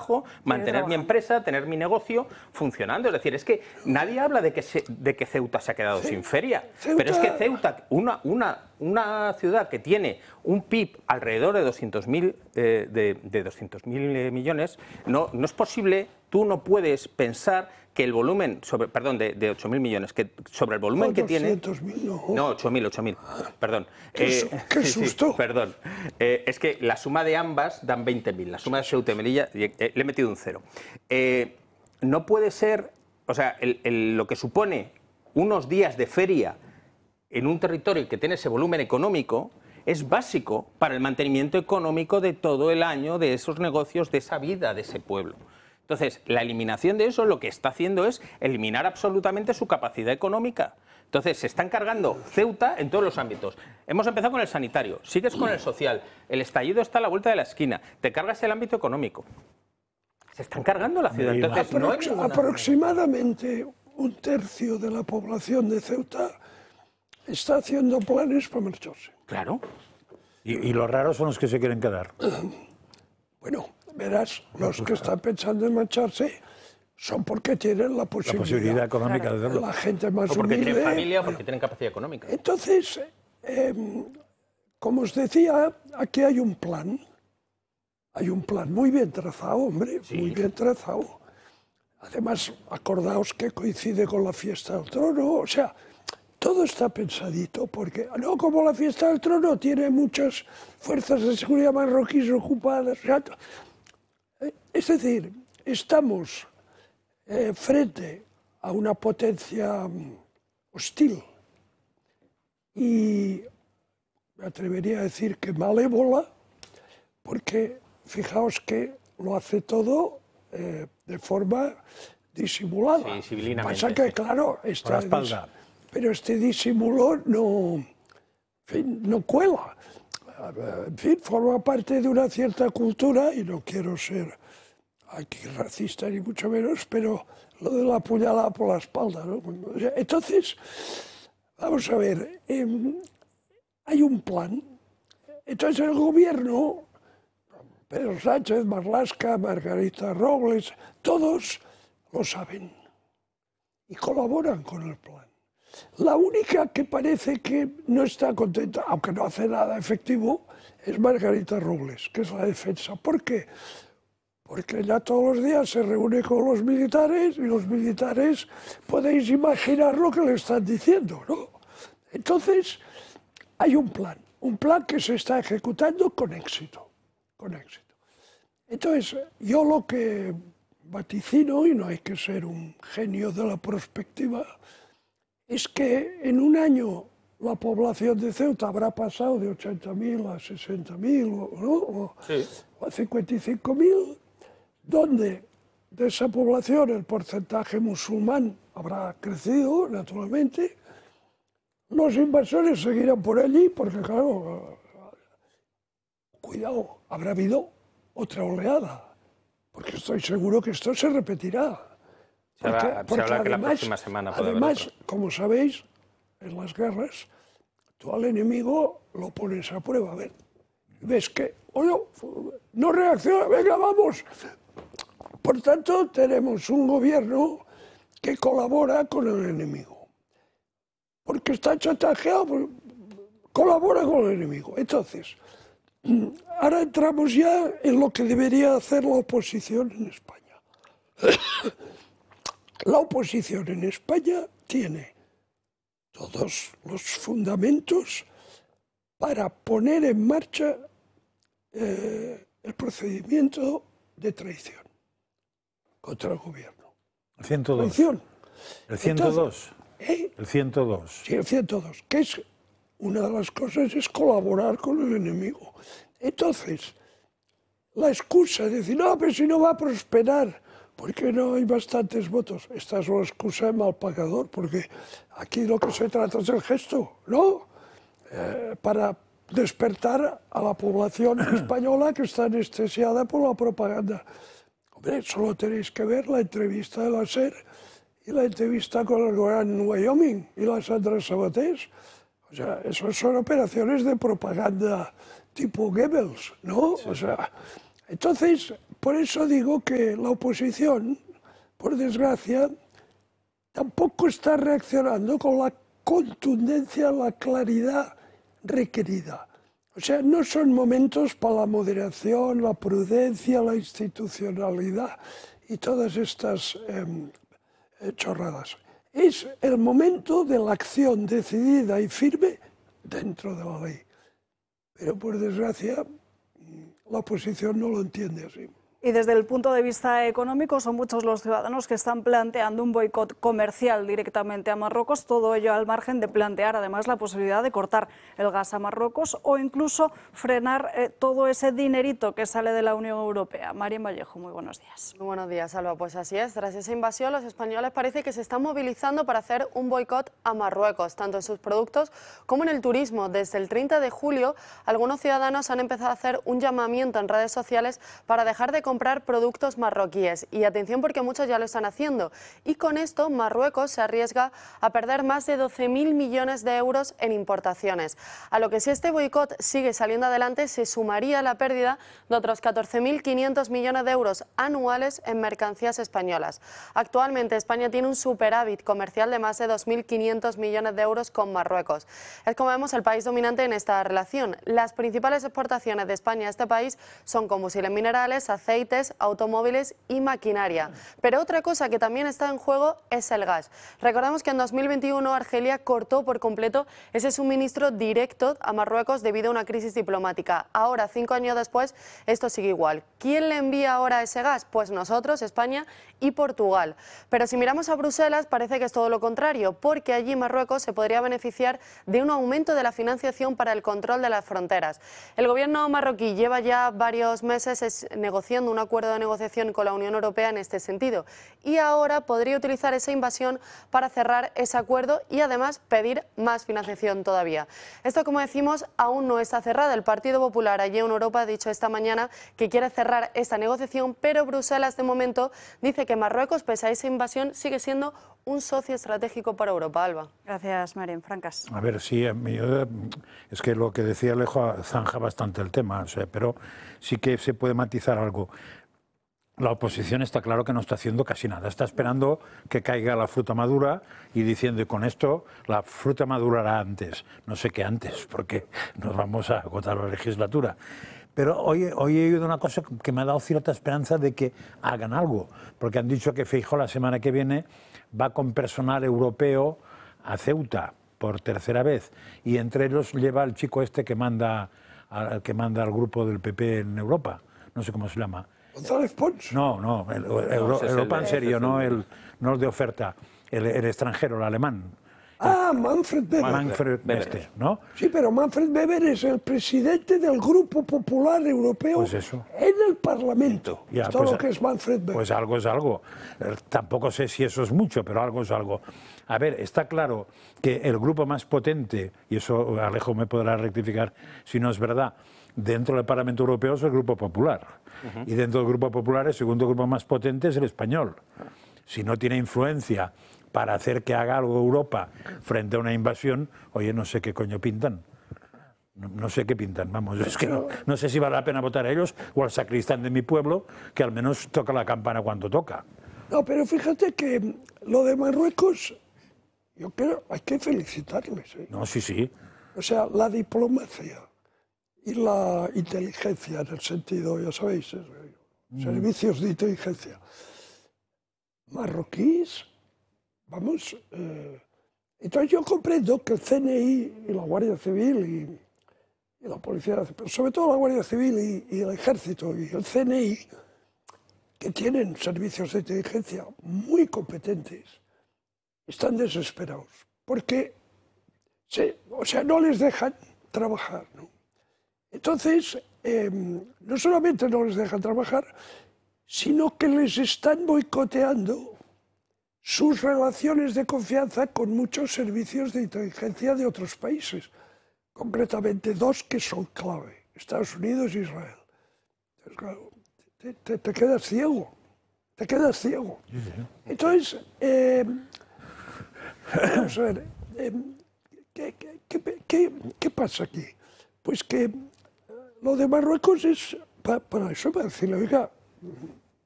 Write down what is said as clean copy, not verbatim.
trabajo, mantener mi empresa, tener mi negocio funcionando. Es decir, es que nadie habla de que Ceuta se ha quedado sin feria, pero es que Ceuta, una ciudad que tiene un PIB alrededor de 200.000 millones, no es posible, tú no puedes pensar que el volumen, de 8.000 millones, que sobre el volumen que tiene... 200.000, no, 8.000, perdón. ¡Qué susto! Perdón. Es que la suma de ambas dan 20.000, la suma de Ceuta y Melilla, le he metido un cero. No puede ser, o sea, lo que supone unos días de feria en un territorio que tiene ese volumen económico es básico para el mantenimiento económico de todo el año, de esos negocios, de esa vida, de ese pueblo. Entonces, la eliminación de eso lo que está haciendo es eliminar absolutamente su capacidad económica. Entonces, se están cargando Ceuta en todos los ámbitos. Hemos empezado con el sanitario, sigues con el social, el estallido está a la vuelta de la esquina, te cargas el ámbito económico. Se están cargando la ciudad. Entonces, aproximadamente un tercio de la población de Ceuta está haciendo planes para marcharse. Claro. Y los raros son los que se quieren quedar. Bueno, verás, los que están pensando en marcharse son porque tienen la posibilidad económica de hacerlo. La gente más o porque humilde, tienen familia o porque tienen capacidad económica. Entonces, como os decía, aquí hay un plan. Hay un plan muy bien trazado, hombre, muy bien trazado. Además, acordaos que coincide con la fiesta del trono, o sea, todo está pensadito, porque no como la fiesta del trono tiene muchas fuerzas de seguridad marroquíes ocupadas. Es decir, estamos frente a una potencia hostil y me atrevería a decir que malévola, porque fijaos que lo hace todo de forma disimulada. Sí, civilinamente. Pasa que, claro, pero este disimulo no cuela. En fin, forma parte de una cierta cultura, y no quiero ser aquí racista ni mucho menos, pero lo de la puñalada por la espalda, ¿no? Entonces, vamos a ver, hay un plan. Entonces el gobierno, Pedro Sánchez, Marlaska, Margarita Robles, todos lo saben y colaboran con el plan. La única que parece que no está contenta, aunque no hace nada efectivo, es Margarita Robles, que es la defensa. ¿Por qué? Porque ella todos los días se reúne con los militares y los militares podéis imaginar lo que le están diciendo, ¿no? Entonces, hay un plan que se está ejecutando con éxito, Entonces, yo lo que vaticino, y no hay que ser un genio de la prospectiva, es que en un año la población de Ceuta habrá pasado de 80.000 a 60.000, ¿no? O a 55.000, donde de esa población el porcentaje musulmán habrá crecido, naturalmente. Los invasores seguirán por allí, porque claro, cuidado, habrá habido otra oleada, porque estoy seguro que esto se repetirá. Se habla que la próxima semana puede haber además, como sabéis, en las guerras, tú al enemigo lo pones a prueba. A ver, ves que, oye, no reacciona, venga, vamos. Por tanto, tenemos un gobierno que colabora con el enemigo. Porque está chantajeado, colabora con el enemigo. Entonces, ahora entramos ya en lo que debería hacer la oposición en España. La oposición en España tiene todos los fundamentos para poner en marcha el procedimiento de traición contra el gobierno. El 102. Traición. El 102. Entonces, el 102. Sí, el 102, que es una de las cosas es colaborar con el enemigo. Entonces, la excusa de decir, no, pero si no va a prosperar, porque no hay bastantes votos. Esta es una excusa de mal pagador, porque aquí lo que se trata es el gesto, ¿no? Para despertar a la población española que está anestesiada por la propaganda. Hombre, solo tenéis que ver la entrevista de la SER y la entrevista con el Gran Wyoming y la Sandra Sabatés. O sea, eso son operaciones de propaganda tipo Goebbels, ¿no? O sea, Entonces, por eso digo que la oposición, por desgracia, tampoco está reaccionando con la contundencia, la claridad requerida. O sea, no son momentos para la moderación, la prudencia, la institucionalidad y todas estas chorradas. Es el momento de la acción decidida y firme dentro de la ley. Pero por desgracia, la oposición no lo entiende así. Y desde el punto de vista económico, son muchos los ciudadanos que están planteando un boicot comercial directamente a Marruecos, todo ello al margen de plantear además la posibilidad de cortar el gas a Marruecos o incluso frenar todo ese dinerito que sale de la Unión Europea. María Vallejo, muy buenos días. Muy buenos días, Alba. Pues así es, tras esa invasión los españoles parece que se están movilizando para hacer un boicot a Marruecos, tanto en sus productos como en el turismo. Desde el 30 de julio, algunos ciudadanos han empezado a hacer un llamamiento en redes sociales para dejar de comprar productos marroquíes. Y atención, porque muchos ya lo están haciendo. Y con esto Marruecos se arriesga a perder más de 12.000 millones de euros en importaciones. A lo que, si este boicot sigue saliendo adelante, se sumaría la pérdida de otros 14.500 millones de euros anuales en mercancías españolas. Actualmente España tiene un superávit comercial de más de 2.500 millones de euros con Marruecos. Es, como vemos, el país dominante en esta relación. Las principales exportaciones de España a este país son combustibles minerales, aceites, automóviles y maquinaria. Pero otra cosa que también está en juego es el gas. Recordamos que en 2021 Argelia cortó por completo ese suministro directo a Marruecos debido a una crisis diplomática. Ahora, 5 años después, esto sigue igual. ¿Quién le envía ahora ese gas? Pues nosotros, España y Portugal. Pero si miramos a Bruselas, parece que es todo lo contrario, porque allí Marruecos se podría beneficiar de un aumento de la financiación para el control de las fronteras. El gobierno marroquí lleva ya varios meses negociando un acuerdo de negociación con la Unión Europea en este sentido, y ahora podría utilizar esa invasión para cerrar ese acuerdo y además pedir más financiación todavía. Esto, como decimos, aún no está cerrado. El Partido Popular allí en Europa ha dicho esta mañana que quiere cerrar esta negociación, pero Bruselas de momento dice que Marruecos, pese a esa invasión, sigue siendo un socio estratégico para Europa. Alba. Gracias, María. Francas. A ver, sí, es que lo que decía Alejo zanja bastante el tema, o sea, pero sí que se puede matizar algo. La oposición está claro que no está haciendo casi nada, está esperando que caiga la fruta madura y diciendo, y con esto la fruta madurará antes, no sé qué antes, porque nos vamos a agotar la legislatura. Pero hoy he oído una cosa que me ha dado cierta esperanza de que hagan algo, porque han dicho que Feijóo la semana que viene va con personal europeo a Ceuta por tercera vez, y entre ellos lleva al chico este que manda al grupo del PP en Europa, no sé cómo se llama. ¿González Pons? No, Europa en serio, no el de oferta, el extranjero, el alemán. Ah, Manfred Weber. Manfred Weber, ¿no? Sí, pero Manfred Weber es el presidente del Grupo Popular Europeo Pues eso. en el Parlamento. Ya, es todo pues, lo que es Manfred Weber. Pues algo es algo. Tampoco sé si eso es mucho, pero algo es algo. A ver, está claro que el grupo más potente, y eso Alejo me podrá rectificar si no es verdad, dentro del Parlamento Europeo es el Grupo Popular. Y dentro del Grupo Popular el segundo grupo más potente es el español. Si no tiene influencia para hacer que haga algo Europa frente a una invasión, oye, no sé qué coño pintan. No sé qué pintan, vamos, es que no sé si vale la pena votar a ellos o al sacristán de mi pueblo, que al menos toca la campana cuando toca. No, pero fíjate que lo de Marruecos, yo creo, hay que felicitarles. No, sí. O sea, la diplomacia y la inteligencia, en el sentido, ya sabéis, servicios de inteligencia marroquíes, vamos. Entonces yo comprendo que el CNI y la Guardia Civil y la Policía, pero sobre todo la Guardia Civil y el Ejército y el CNI, que tienen servicios de inteligencia muy competentes, están desesperados, porque no les dejan trabajar, ¿no? Entonces, no solamente no les dejan trabajar, sino que les están boicoteando sus relaciones de confianza con muchos servicios de inteligencia de otros países, concretamente 2 que son clave, Estados Unidos e Israel. Entonces, claro, te quedas ciego, Entonces, vamos a ver, ¿qué pasa aquí? Pues que lo de Marruecos es para eso, para decirle, oiga,